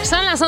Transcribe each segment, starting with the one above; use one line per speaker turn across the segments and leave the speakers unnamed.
Son las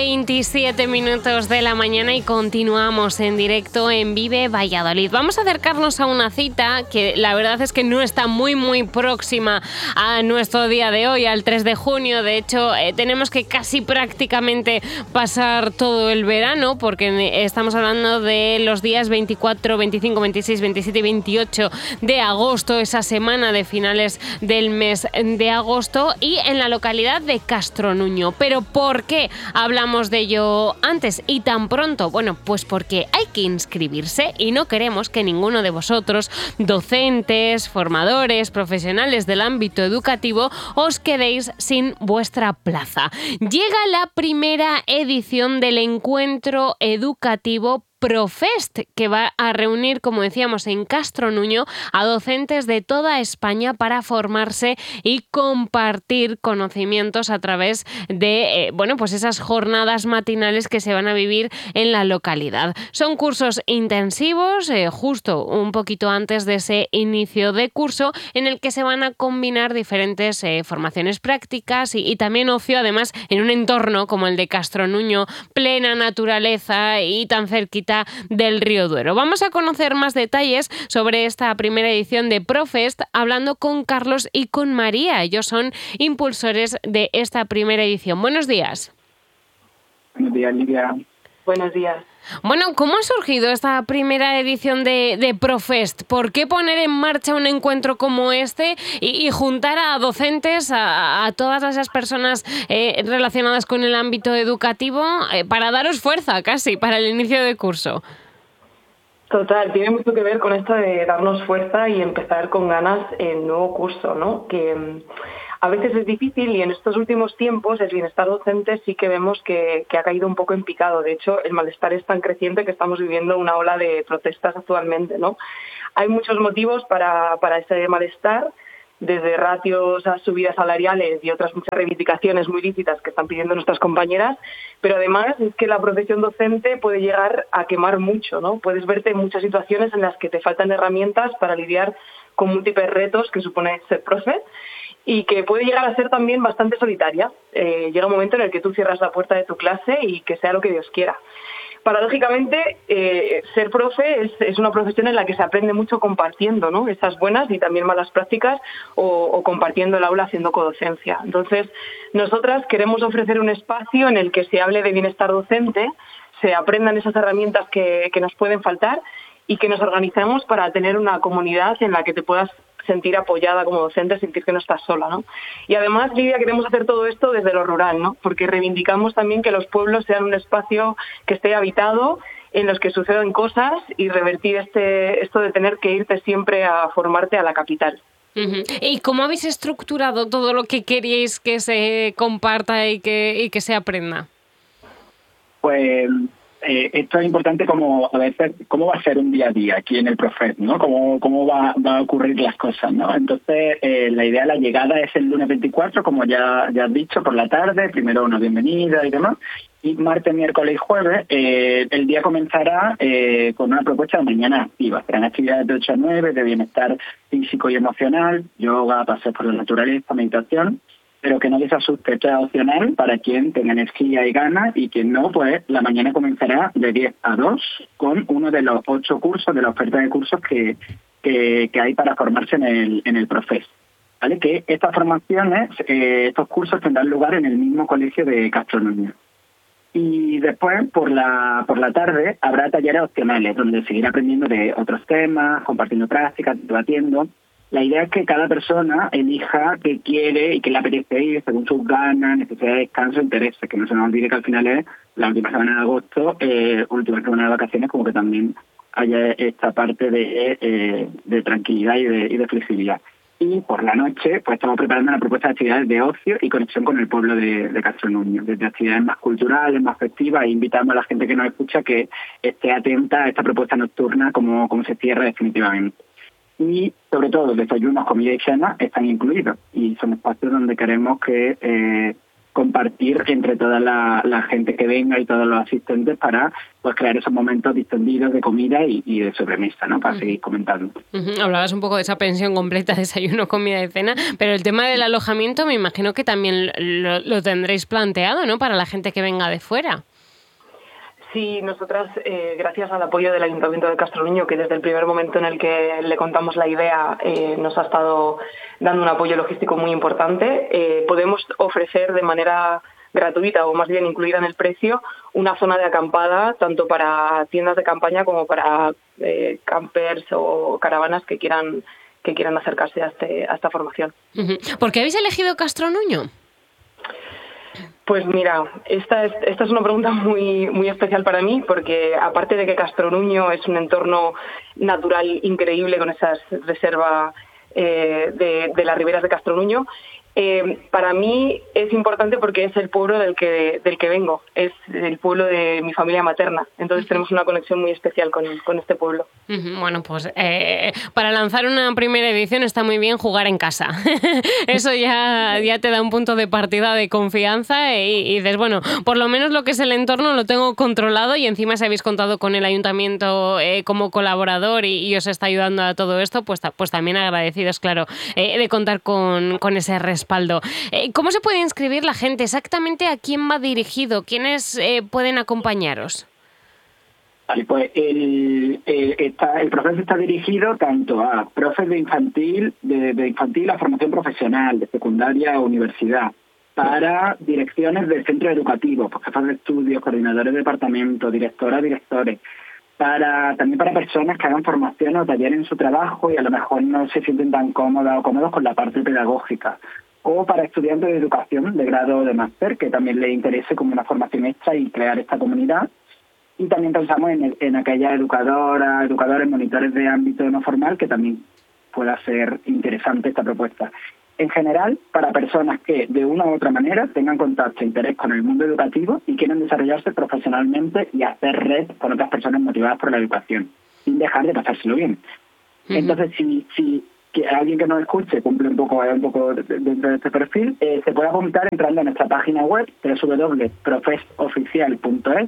11:27 de la mañana y continuamos en directo en Vive Valladolid. Vamos a acercarnos a una cita que la verdad es que no está muy próxima a nuestro día de hoy, al 3 de junio. De hecho, tenemos que casi prácticamente pasar todo el verano porque estamos hablando de los días 24, 25, 26, 27 y 28 de agosto, esa semana de finales del mes de agosto, y en la localidad de Castronuño. ¿Pero por qué hablamos de ello antes y tan pronto? Bueno, pues porque hay que inscribirse y no queremos que ninguno de vosotros, docentes, formadores, profesionales del ámbito educativo, os quedéis sin vuestra plaza. Llega la primera edición del encuentro educativo Profest, que va a reunir, como decíamos, en Castronuño a docentes de toda España para formarse y compartir conocimientos a través de pues esas jornadas matinales que se van a vivir en la localidad. Son cursos intensivos, justo un poquito antes de ese inicio de curso, en el que se van a combinar diferentes formaciones prácticas y también ocio, además en un entorno como el de Castronuño, plena naturaleza y tan cerquita del río Duero. Vamos a conocer más detalles sobre esta primera edición de Profest hablando con Carlos y con María. Ellos son impulsores de esta primera edición. Buenos días.
Buenos días, Lidia.
Buenos días.
Bueno, ¿cómo ha surgido esta primera edición de Profest? ¿Por qué poner en marcha un encuentro como este y juntar a docentes, a todas esas personas relacionadas con el ámbito educativo para daros fuerza casi para el inicio de curso?
Total, tiene mucho que ver con esto de darnos fuerza y empezar con ganas el nuevo curso, ¿no? Que a veces es difícil y en estos últimos tiempos el bienestar docente sí que vemos que ha caído un poco en picado. De hecho, el malestar es tan creciente que estamos viviendo una ola de protestas actualmente, ¿no? Hay muchos motivos para ese malestar, desde ratios a subidas salariales y otras muchas reivindicaciones muy lícitas que están pidiendo nuestras compañeras, pero además es que la profesión docente puede llegar a quemar mucho, ¿no? Puedes verte en muchas situaciones en las que te faltan herramientas para lidiar con múltiples retos que supone ser profe y que puede llegar a ser también bastante solitaria. Llega un momento en el que tú cierras la puerta de tu clase y que sea lo que Dios quiera. Paradójicamente, ser profe es una profesión en la que se aprende mucho compartiendo, ¿no? Esas buenas y también malas prácticas o compartiendo el aula haciendo codocencia. Entonces, nosotras queremos ofrecer un espacio en el que se hable de bienestar docente, se aprendan esas herramientas que nos pueden faltar y que nos organicemos para tener una comunidad en la que te puedas sentir apoyada como docente, sentir que no estás sola, ¿no? Y además, Lidia, queremos hacer todo esto desde lo rural, ¿no? Porque reivindicamos también que los pueblos sean un espacio que esté habitado, en los que sucedan cosas y revertir esto de tener que irte siempre a formarte a la capital.
Uh-huh. ¿Y cómo habéis estructurado todo lo que queríais que se comparta y que se aprenda?
Pues esto es importante como a veces cómo va a ser un día a día aquí en el Profest, ¿no? Cómo va a ocurrir las cosas, ¿no? Entonces, la idea de la llegada es el lunes 24, como ya has dicho, por la tarde, primero una bienvenida y demás, y martes, miércoles y jueves el día comenzará con una propuesta de mañana activa. Serán actividades de 8 a 9 de bienestar físico y emocional, yoga, paseos por la naturaleza, meditación, pero que no les asuste, esto es opcional para quien tenga energía y ganas, y quien no, pues la mañana comenzará de 10 a 2 con uno de los 8 cursos, de la oferta de cursos que hay para formarse en el Profest. ¿Vale? Que estas formaciones, estos cursos tendrán lugar en el mismo colegio de Castronuño. Y después, por la tarde, habrá talleres opcionales, donde seguir aprendiendo de otros temas, compartiendo prácticas, debatiendo. La idea es que cada persona elija qué quiere y qué le apetece ir según sus ganas, necesidades de descanso e intereses. Que no se nos olvide que al final es la última semana de agosto, última semana de vacaciones, como que también haya esta parte de tranquilidad y de flexibilidad. Y por la noche, pues estamos preparando una propuesta de actividades de ocio y conexión con el pueblo de Castronuño, desde actividades más culturales, más festivas, e invitamos a la gente que nos escucha que esté atenta a esta propuesta nocturna, como se cierra definitivamente. Y sobre todo desayunos, comida y cena están incluidos, y son espacios donde queremos que compartir entre toda la gente que venga y todos los asistentes para pues crear esos momentos distendidos de comida y de sobremesa, ¿no? Para seguir comentando.
Hablabas un poco de esa pensión completa, desayuno, comida y cena, pero el tema del alojamiento me imagino que también lo tendréis planteado, ¿no? Para la gente que venga de fuera.
Sí, nosotras, gracias al apoyo del Ayuntamiento de Castronuño, que desde el primer momento en el que le contamos la idea nos ha estado dando un apoyo logístico muy importante, podemos ofrecer de manera gratuita o más bien incluida en el precio una zona de acampada tanto para tiendas de campaña como para campers o caravanas que quieran acercarse a esta formación.
¿Por qué habéis elegido Castronuño?
Pues mira, esta es una pregunta muy, muy especial para mí, porque aparte de que Castronuño es un entorno natural increíble con esa reserva de las riberas de Castronuño, para mí es importante porque es el pueblo del que vengo, es el pueblo de mi familia materna, entonces tenemos una conexión muy especial con este pueblo.
Bueno, pues para lanzar una primera edición está muy bien jugar en casa. Eso ya te da un punto de partida de confianza y dices, bueno, por lo menos lo que es el entorno lo tengo controlado y encima si habéis contado con el ayuntamiento como colaborador y os está ayudando a todo esto, pues también agradecidos, claro, de contar con ese respaldo. ¿Cómo se puede inscribir la gente? ¿Exactamente a quién va dirigido? ¿Quiénes pueden acompañaros?
Vale, pues el proceso está dirigido tanto a profes de infantil a formación profesional, de secundaria a universidad, para direcciones de centros educativos, pues jefes de estudios, coordinadores de departamento, directoras, directores, también para personas que hagan formación o taller en su trabajo y a lo mejor no se sienten tan cómodas o cómodos con la parte pedagógica, o para estudiantes de educación de grado o de máster, que también les interese como una formación extra y crear esta comunidad. Y también pensamos en aquellas educadores, monitores de ámbito no formal, que también pueda ser interesante esta propuesta. En general, para personas que de una u otra manera tengan contacto e interés con el mundo educativo y quieren desarrollarse profesionalmente y hacer red con otras personas motivadas por la educación, sin dejar de pasárselo bien. Entonces, si que alguien que nos escuche cumple un poco dentro de este perfil, se puede apuntar entrando a nuestra página web www.profesoficial.es,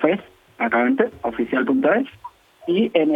oficial.es, y en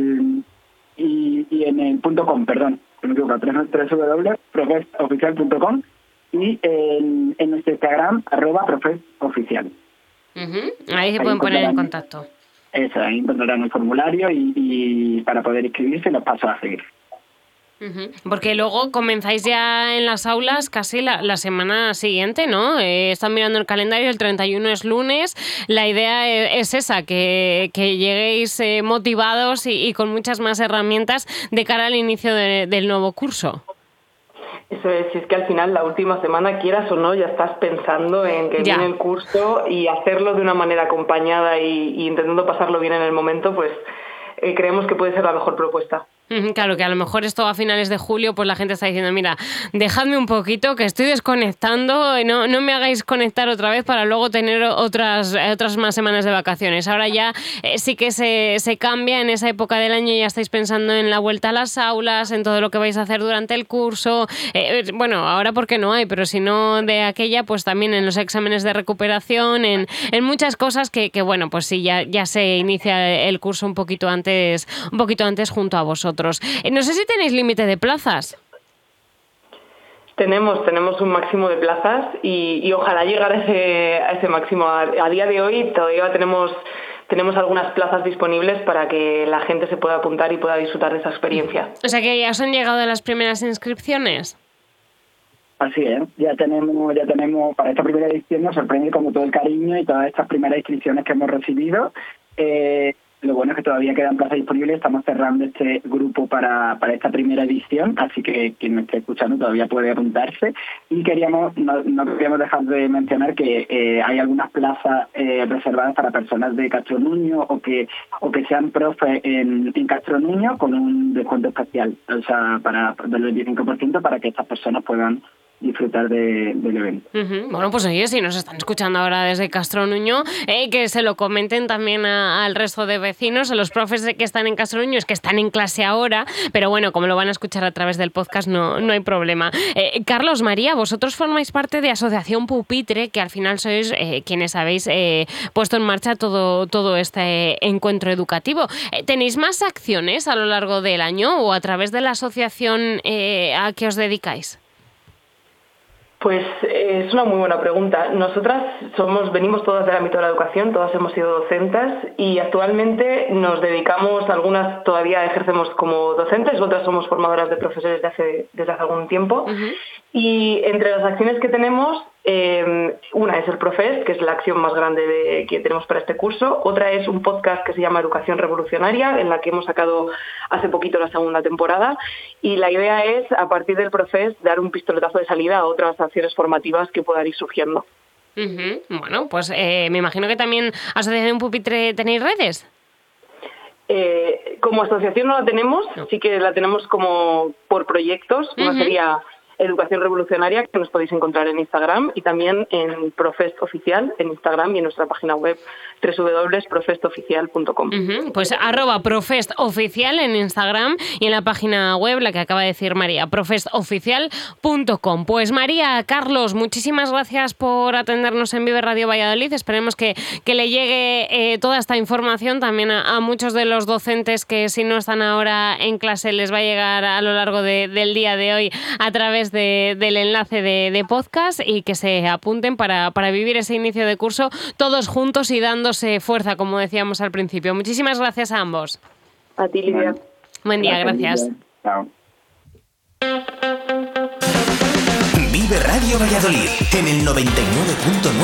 el .com, perdón, me equivoco, www.profesoficial.com y en nuestro Instagram @profesoficial.
Ahí se pueden poner en contacto.
Eso, ahí encontrarán el formulario y para poder inscribirse los pasos a seguir.
Porque luego comenzáis ya en las aulas casi la semana siguiente, ¿no? Están mirando el calendario, el 31 es lunes. La idea es esa, que lleguéis motivados y con muchas más herramientas de cara al inicio del nuevo curso.
Eso es, si es que al final la última semana, quieras o no, ya estás pensando en que viene el curso y hacerlo de una manera acompañada y intentando pasarlo bien en el momento, pues creemos que puede ser la mejor propuesta.
Claro, que a lo mejor esto a finales de julio pues la gente está diciendo, mira, dejadme un poquito que estoy desconectando, no me hagáis conectar otra vez para luego tener otras más semanas de vacaciones. Ahora ya sí que se cambia en esa época del año, ya estáis pensando en la vuelta a las aulas, en todo lo que vais a hacer durante el curso. Bueno, ahora porque no hay, pero si no de aquella, pues también en los exámenes de recuperación, en muchas cosas que bueno, pues sí, ya se inicia el curso un poquito antes junto a vosotros. No sé si tenéis límite de plazas.
Tenemos un máximo de plazas y ojalá llegar a ese máximo. A día de hoy todavía tenemos algunas plazas disponibles para que la gente se pueda apuntar y pueda disfrutar de esa experiencia.
O sea que ya os han llegado las primeras inscripciones.
Así es, ya tenemos para esta primera edición, nos sorprende como todo el cariño y todas estas primeras inscripciones que hemos recibido. Lo bueno es que todavía quedan plazas disponibles, estamos cerrando este grupo para esta primera edición, así que quien me esté escuchando todavía puede apuntarse. Y no queríamos dejar de mencionar que hay algunas plazas reservadas para personas de Castronuño o que sean profes en Castronuño con un descuento especial, o sea, del 25% para que estas personas puedan disfrutar del evento.
Bueno, pues oye, si nos están escuchando ahora desde Castro Nuño, que se lo comenten también al resto de vecinos, a los profes que están en Castro Nuño, es que están en clase ahora, pero bueno, como lo van a escuchar a través del podcast, no hay problema. Carlos, María, vosotros formáis parte de Asociación Pupitre, que al final sois quienes habéis puesto en marcha todo este encuentro educativo. ¿Tenéis más acciones a lo largo del año o a través de la asociación a qué os dedicáis?
Pues es una muy buena pregunta. Nosotras venimos todas del ámbito de la educación, todas hemos sido docentes y actualmente nos dedicamos, algunas todavía ejercemos como docentes, otras somos formadoras de profesores desde hace algún tiempo. Y entre las acciones que tenemos, una es el Profest, que es la acción más grande que tenemos para este curso. Otra es un podcast que se llama Educación Revolucionaria, en la que hemos sacado hace poquito la segunda temporada. Y la idea es, a partir del Profest, dar un pistoletazo de salida a otras acciones formativas que puedan ir surgiendo.
Bueno, pues me imagino que también Asociación Pupitre tenéis redes.
Como asociación no la tenemos, sí que la tenemos como por proyectos. Una sería Educación Revolucionaria, que nos podéis encontrar en Instagram, y también en Profest Oficial en Instagram y en nuestra página web www.profestoficial.com.
Pues @profestoficial en Instagram y en la página web, la que acaba de decir María, profestoficial.com. Pues María, Carlos, muchísimas gracias por atendernos en Vive Radio Valladolid. Esperemos que le llegue toda esta información también a muchos de los docentes que, si no están ahora en clase, les va a llegar a lo largo del día de hoy a través del enlace de podcast, y que se apunten para vivir ese inicio de curso todos juntos y dándose fuerza, como decíamos al principio. Muchísimas gracias a ambos.
A ti, Lidia.
Buen día, gracias.
Chao.
Vive Radio Valladolid en el 99.9.